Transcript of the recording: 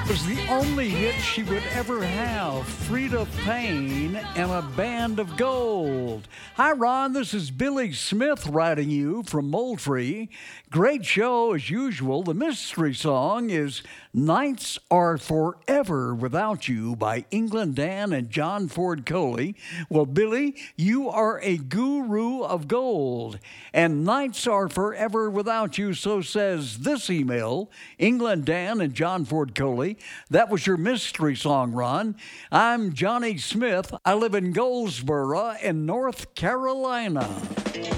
Was the only hit she would ever have. Frida Payne and a Band of Gold. Hi, Ron. This is Billy Smith writing you from Moultrie. Great show as usual. The mystery song is Nights Are Forever Without You by England Dan and John Ford Coley. Well, Billy, you are a guru of gold. And nights are forever without you, so says this email. England Dan and John Ford Coley. That was your mystery song, Ron. I'm Johnny Smith. I live in Goldsboro in North Carolina.